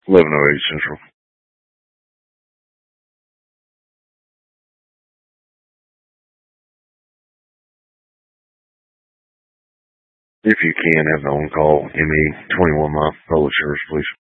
1108 Central. If you can, have the on-call ME 21 mile Polish Service, please.